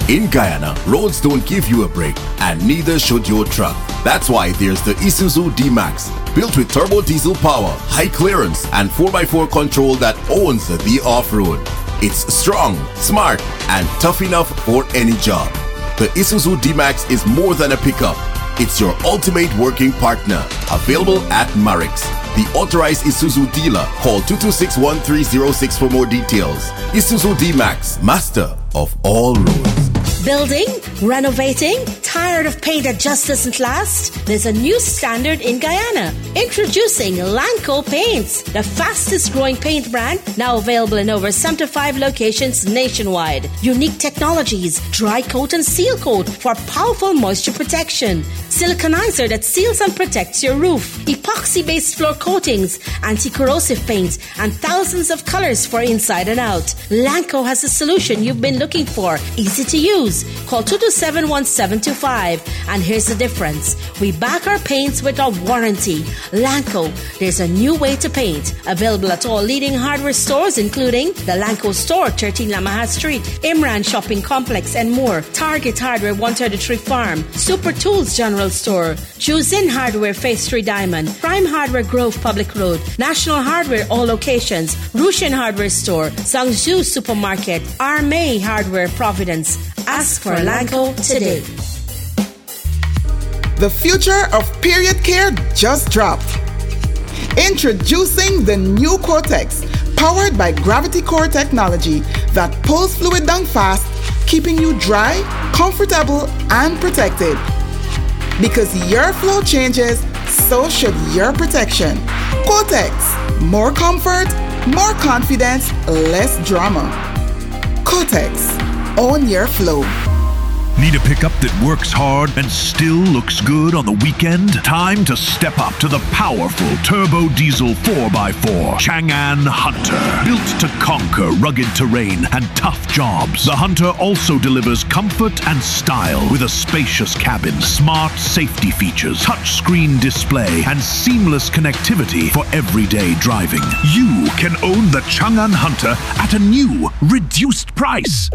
In Guyana, roads don't give you a break, and neither should your truck. That's why there's the Isuzu D-Max, built with turbo diesel power, high clearance, and 4x4 control that owns the off-road. It's strong, smart, and tough enough for any job. The Isuzu D-Max is more than a pickup. It's your ultimate working partner. Available at Marix, the authorized Isuzu dealer. Call 226-1306 for more details. Isuzu D-Max, master of all roads. Building? Renovating? Tired of paint that just doesn't last? There's a new standard in Guyana. Introducing Lanco Paints, the fastest growing paint brand, now available in over 75 locations nationwide. Unique technologies, dry coat and seal coat for powerful moisture protection. Siliconizer that seals and protects your roof. Epoxy-based floor coatings, anti-corrosive paints, and thousands of colors for inside and out. Lanco has the solution you've been looking for. Easy to use. Call 227-1725. And here's the difference. We back our paints with a warranty. Lanco, there's a new way to paint. Available at all leading hardware stores, including the Lanco Store, 13 Lamaha Street, Imran Shopping Complex, and more. Target Hardware, 133 Farm, Super Tools General Store, Choose In Hardware, Phase 3 Diamond, Prime Hardware, Grove Public Road, National Hardware, all locations, Rushin Hardware Store, Zhangzhou Supermarket, Armay Hardware, Providence. Ask for Lanco today. The future of period care just dropped. Introducing the new Cortex, powered by Gravity Core technology that pulls fluid down fast, keeping you dry, comfortable, and protected. Because your flow changes, so should your protection. Cortex, more comfort, more confidence, less drama. Cortex, own your flow. Need a pickup that works hard and still looks good on the weekend? Time to step up to the powerful turbo diesel 4x4 Chang'an Hunter. Built to conquer rugged terrain and tough jobs, the Hunter also delivers comfort and style with a spacious cabin, smart safety features, touchscreen display, and seamless connectivity for everyday driving. You can own the Chang'an Hunter at a new, reduced price,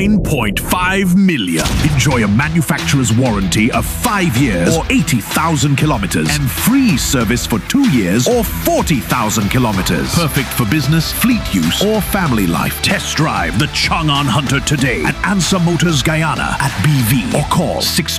$9.5 million. Enjoy a manufacturer's warranty of 5 years or 80,000 kilometers and free service for 2 years or 40,000 kilometers. Perfect for business, fleet use, or family life. Test drive the Chang'an Hunter today at Ansa Motors Guyana at BV or call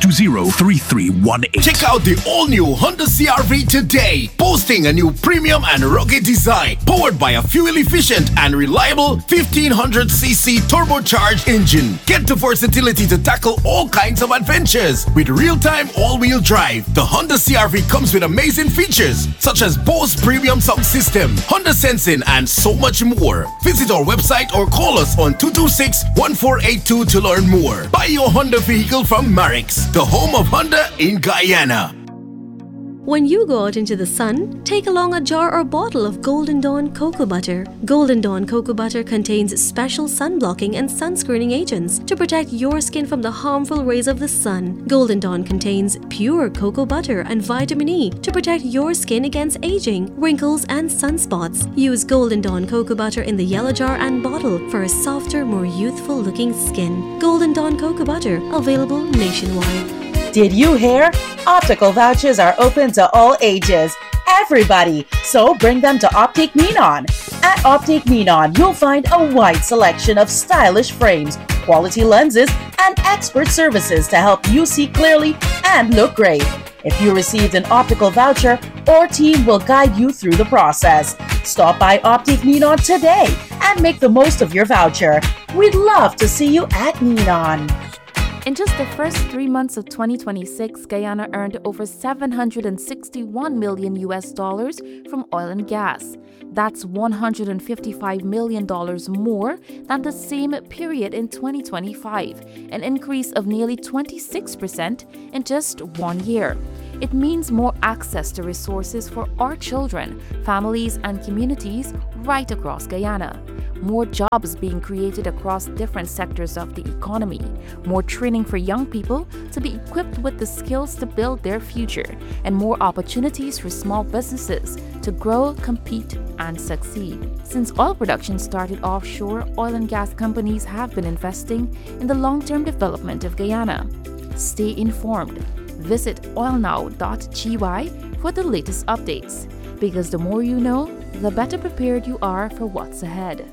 620-3318. Check out the all-new Honda CR-V today. Boasting a new premium and rugged design, powered by a fuel-efficient and reliable 1500cc turbocharged engine. Get the versatility to tackle all kinds of adventures with real-time all-wheel drive. The Honda CR-V comes with amazing features such as Bose Premium Sound System, Honda Sensing, and so much more. Visit our website or call us on 226-1482 to learn more. Buy your Honda vehicle from Marix, the home of Honda in Guyana. When you go out into the sun, take along a jar or bottle of Golden Dawn Cocoa Butter. Golden Dawn Cocoa Butter contains special sun-blocking and sunscreening agents to protect your skin from the harmful rays of the sun. Golden Dawn contains pure cocoa butter and vitamin E to protect your skin against aging, wrinkles, and sunspots. Use Golden Dawn Cocoa Butter in the yellow jar and bottle for a softer, more youthful-looking skin. Golden Dawn Cocoa Butter, available nationwide. Did you hear? Optical vouchers are open to all ages. Everybody, so bring them to Optic Menon. At Optic Menon, you'll find a wide selection of stylish frames, quality lenses, and expert services to help you see clearly and look great. If you received an optical voucher, our team will guide you through the process. Stop by Optic Menon today and make the most of your voucher. We'd love to see you at Menon. In just the first 3 months of 2026, Guyana earned over $761 million from oil and gas. That's $155 million more than the same period in 2025, an increase of nearly 26% in just 1 year. It means more access to resources for our children, families, and communities right across Guyana. More jobs being created across different sectors of the economy. More training for young people to be equipped with the skills to build their future. And more opportunities for small businesses to grow, compete, and succeed. Since oil production started offshore, oil and gas companies have been investing in the long-term development of Guyana. Stay informed. Visit oilnow.gy for the latest updates, because the more you know, the better prepared you are for what's ahead.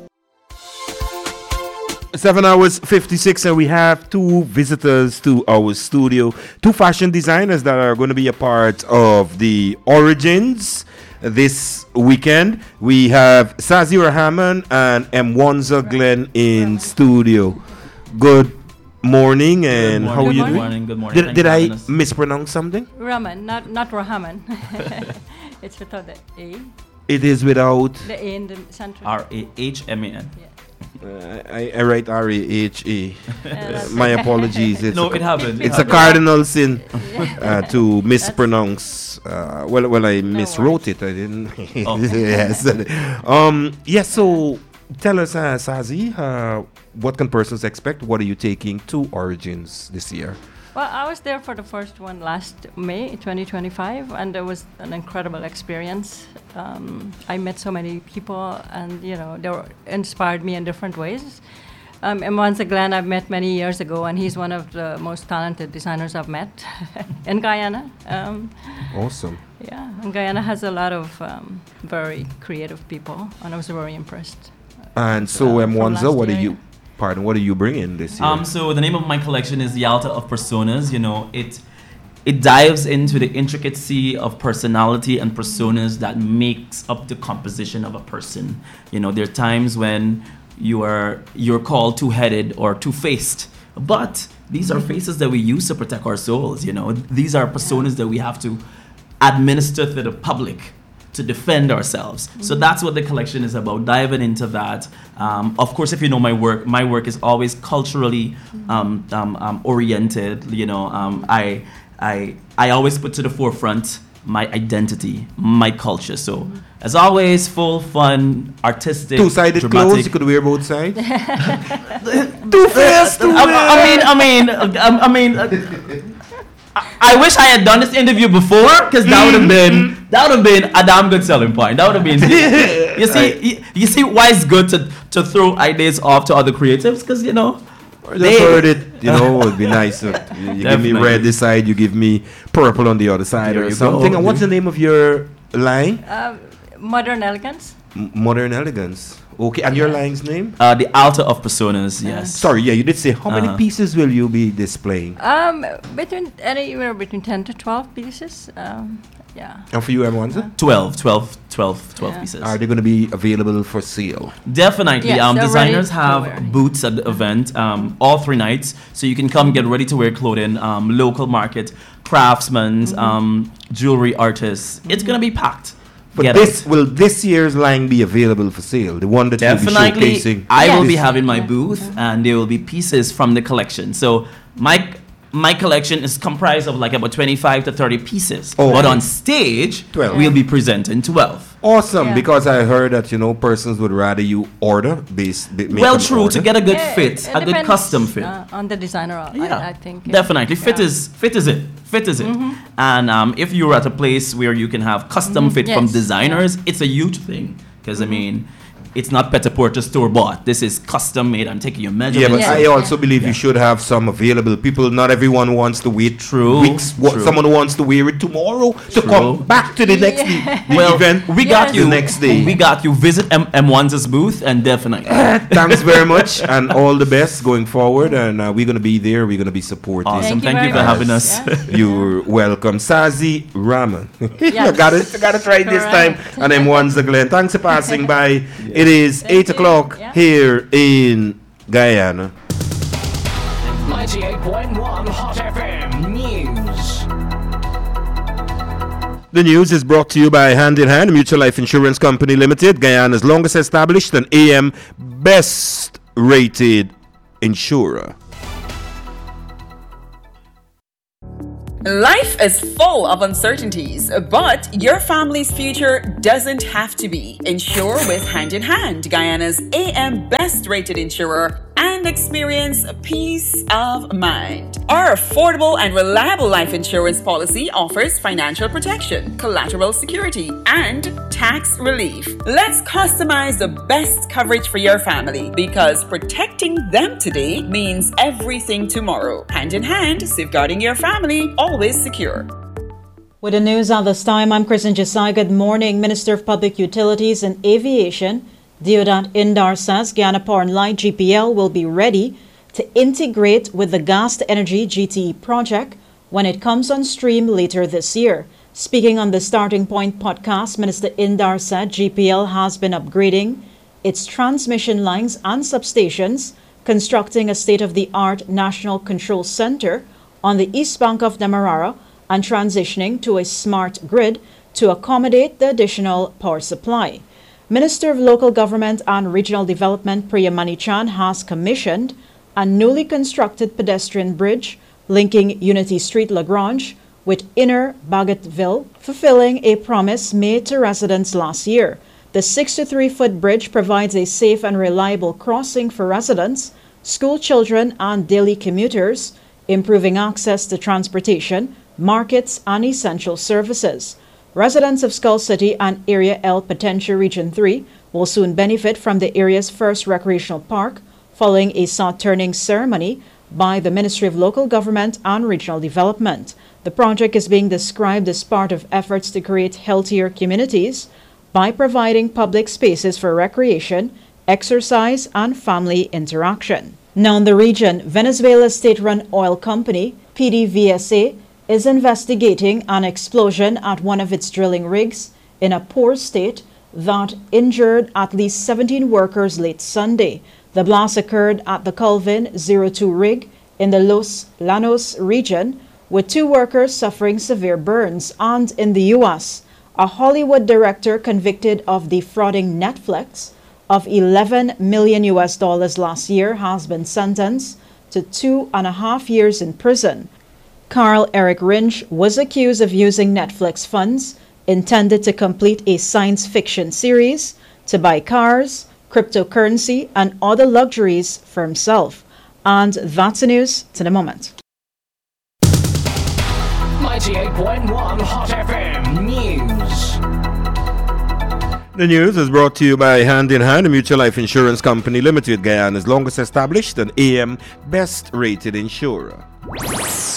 7 hours 56, and we have two visitors to our studio, two fashion designers that are going to be a part of the Origins this weekend. We have Sazi Rahman and Mwanza Glenn in studio. Good morning, and how are you doing? Good morning. Did I mispronounce something? Rahman, not Rahman. It's without the A. It is without the A in the center. R-A-H-M-A-N. Yeah. I write R-A-H-A. My apologies. No, it happened. It's a cardinal sin to mispronounce. Well, I miswrote it. I didn't. Yes. Yes. So, tell us, Sazi, what can persons expect? What are you taking to Origins this year? Well, I was there for the first one last May 2025, and it was an incredible experience. I met so many people, and they inspired me in different ways. Mwanza Glenn I've met many years ago, and he's one of the most talented designers I've met in Guyana. Awesome. Yeah, and Guyana has a lot of very creative people, and I was very impressed. And so, Mwanza, what are you? Pardon, what are you bringing this year? So the name of my collection is the Altar of Personas. It dives into the intricacy of personality and personas that makes up the composition of a person. There are times when you're called two-headed or two-faced, but these are faces that we use to protect our souls. These are personas that we have to administer to the public to defend ourselves. So that's what the collection is about, diving into that. Of course, if you know my work is always culturally oriented. I always put to the forefront my identity, my culture. So as always, full, fun, artistic, two-sided dramatic. clothes. You could wear both sides. Two-faced. I mean. I wish I had done this interview before, because that would have been a damn good selling point. That would have been you see why it's good to throw ideas off to other creatives, because I just heard it. It would be nice. You give me red this side, you give me purple on the other side, or something. Go. And what's the name of your line? Modern Elegance. Modern Elegance. Okay, and your line's name? The Altar of Personas. Yes. Sorry, you did say how many pieces will you be displaying? Anywhere between 10 to 12 pieces. Yeah. And for you, Mwanza? 12 pieces. Are they going to be available for sale? Definitely. Yes, designers have booths at the event all 3 nights, so you can come get ready to wear clothing. Local craftsmen, jewelry artists. It's going to be packed. But will this year's line be available for sale? The one that you'll be showcasing? I will be having my booth, and there will be pieces from the collection. So my collection is comprised of like about 25 to 30 pieces. Oh, but on stage, 12. We'll be presenting 12. Awesome, because I heard that persons would rather you order to get a good fit, a good custom fit on the designer. I think definitely fit is it. And if you're at a place where you can have custom fit from designers, it's a huge thing, because it's not pret-a-porter store-bought. This is custom-made. I'm taking your measurements. Yeah, but I also believe you should have some available. People, not everyone wants to wait weeks. Someone wants to wear it tomorrow to come back to the next event. We got you the next day. We got you. Visit Mwanza's booth, and definitely. Thanks very much, and all the best going forward. And we're going to be there. We're going to be supporting. Awesome. Thank you for having us. Yes. You're welcome. Sazi Rahman. I got it right this time. And then Mwanza Glenn. Thanks for passing by. It is 8 o'clock here in Guyana. 98.1 Hot FM News. The news is brought to you by Hand in Hand Mutual Life Insurance Company Limited, Guyana's longest established and AM best rated insurer. Life is full of uncertainties, but your family's future doesn't have to be. Insure with Hand in Hand, Guyana's AM best rated insurer and experience peace of mind. Our affordable and reliable life insurance policy offers financial protection, collateral security, and tax relief. Let's customize the best coverage for your family, because protecting them today means everything tomorrow. Hand in hand, safeguarding your family, always secure. With the news at this time, I'm Kristen Jasai. Good morning. Minister of Public Utilities and Aviation, Deodat Indar, says Guyana Power and Light GPL will be ready to integrate with the Gas to Energy GTE project when it comes on stream later this year. Speaking on the Starting Point podcast, Minister Indar said GPL has been upgrading its transmission lines and substations, constructing a state-of-the-art National Control Center on the east bank of Demerara, and transitioning to a smart grid to accommodate the additional power supply. Minister of Local Government and Regional Development Priya Manichan has commissioned a newly constructed pedestrian bridge linking Unity Street Lagrange with Inner Bagotville, fulfilling a promise made to residents last year. The 63-foot bridge provides a safe and reliable crossing for residents, school children, and daily commuters, improving access to transportation, markets, and essential services. Residents of Skull City and Area L Potentia Region 3 will soon benefit from the area's first recreational park following a sod-turning ceremony by the Ministry of Local Government and Regional Development. The project is being described as part of efforts to create healthier communities by providing public spaces for recreation, exercise, and family interaction. Now in the region, Venezuela's state-run oil company, PDVSA, is investigating an explosion at one of its drilling rigs in a poor state that injured at least 17 workers late Sunday. The blast occurred at the Colvin 02 rig in the Los Llanos region, with 2 workers suffering severe burns. And in the U.S., a Hollywood director convicted of defrauding Netflix of $11 million last year has been sentenced to 2.5 years in prison. Carl Eric Ringe was accused of using Netflix funds intended to complete a science fiction series to buy cars, cryptocurrency, and other luxuries for himself. And that's the news to the moment. 98.1 Hot FM News. The news is brought to you by Hand in Hand, a mutual life insurance company limited, Guyana's longest established and AM best rated insurer.